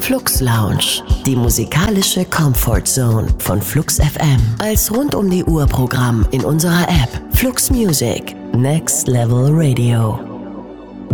Flux Lounge, die musikalische Comfort Zone von Flux FM. Als rund-um-die-Uhr-Programm in unserer App Flux Music. Next Level Radio.